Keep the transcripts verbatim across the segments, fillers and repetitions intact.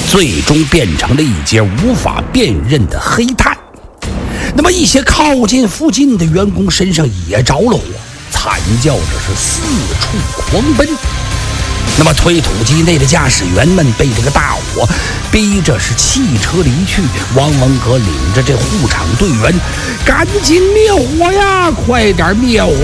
最终变成了一截无法辨认的黑炭。那么一些靠近附近的员工身上也着了火，惨叫着是四处狂奔。那么推土机内的驾驶员们被这个大火逼着是弃车离去，王文革领着这护场队员赶紧灭火呀，快点灭火！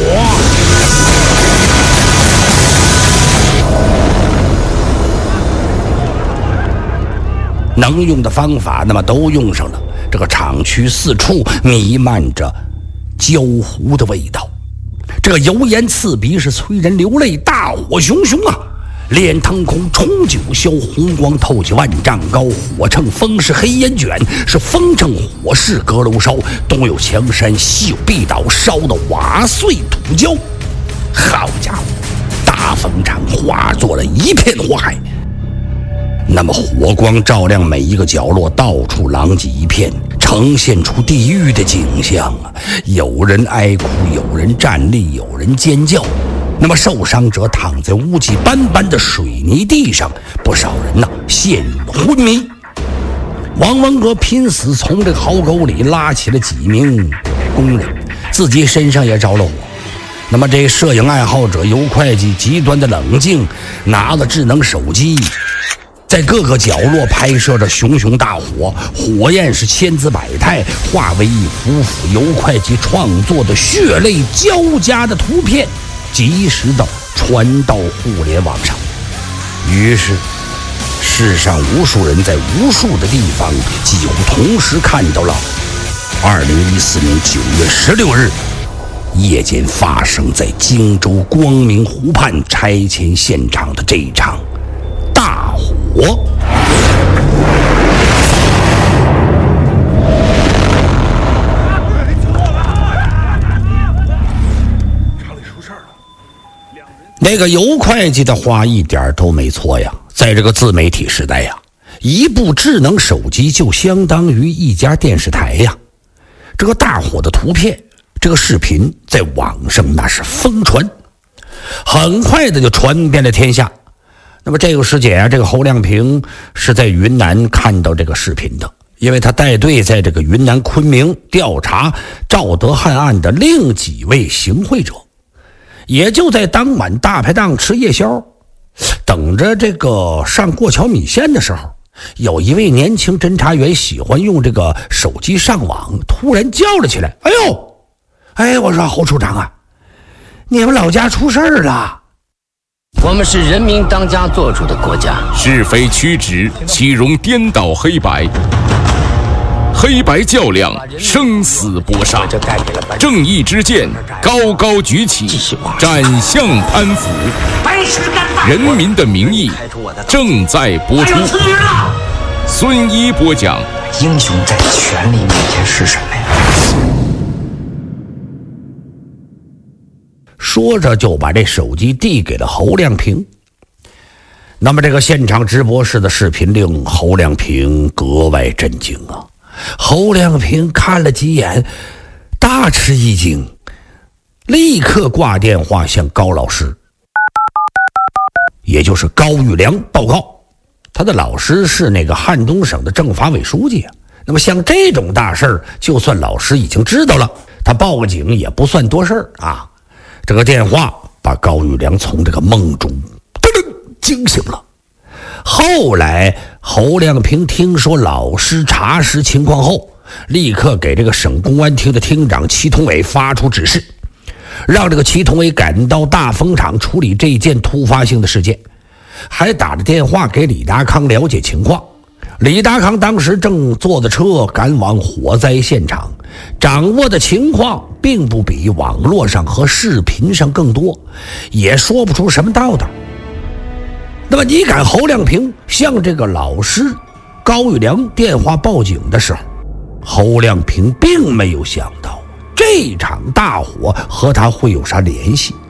能用的方法那么都用上了，这个厂区四处弥漫着焦糊的味道，这个油烟刺鼻，是催人流泪。大火熊熊啊，脸腾空，冲九霄，红光透起万丈高，火乘风是黑烟卷，是风乘火势阁楼烧，东有墙山，西有壁倒，烧得瓦碎土焦。好家伙，大风场化作了一片火海。那么火光照亮每一个角落，到处狼藉一片，呈现出地狱的景象啊！有人哀哭，有人站立，有人尖叫。那么受伤者躺在污迹斑斑的水泥地上，不少人呢陷入了昏迷。王文革拼死从这个壕沟里拉起了几名工人，自己身上也着了火。那么这摄影爱好者尤会计极端的冷静，拿了智能手机，在各个角落拍摄着熊熊大火，火焰是千姿百态，化为一幅幅尤会计创作的血泪交加的图片，及时的传到互联网上。于是世上无数人在无数的地方几乎同时看到了二零一四年九月十六日夜间发生在荆州光明湖畔拆迁现场的这一场大火。那个尤会计的话一点都没错呀，在这个自媒体时代呀，一部智能手机就相当于一家电视台呀。这个大火的图片，这个视频在网上那是疯传，很快的就传遍了天下。那么这个师姐啊，这个侯亮平是在云南看到这个视频的，因为他带队在这个云南昆明调查赵德汉案的另几位行贿者，也就在当晚大排档吃夜宵，等着这个上过桥米线的时候，有一位年轻侦查员喜欢用这个手机上网，突然叫了起来：“哎呦，哎，我说侯处长啊，你们老家出事儿了！ 我们是人民当家做主的国家， 是非曲直，岂容颠倒黑白？黑白较量，生死搏杀，正义之剑高高举起，斩向潘福。人民的名义正在播出。孙一播讲： 英雄在权力面前是什么呀？” 说着就把这手机递给了侯亮平。那么这个现场直播室的视频令侯亮平格外震惊啊！侯亮平看了几眼，大吃一惊，立刻挂电话向高老师，也就是高玉良报告。他的老师是那个汉东省的政法委书记啊。那么像这种大事儿，就算老师已经知道了，他报个警也不算多事儿啊。这个电话把高玉良从这个梦中噔噔惊醒了。后来侯亮平听说老师查实情况后，立刻给这个省公安厅的厅长祁同伟发出指示，让这个祁同伟赶到大风厂处理这件突发性的事件，还打着电话给李达康了解情况。李达康当时正坐着车赶往火灾现场，掌握的情况并不比网络上和视频上更多，也说不出什么道道。那么你赶侯亮平向这个老师高玉良电话报警的时候，侯亮平并没有想到这场大火和他会有啥联系。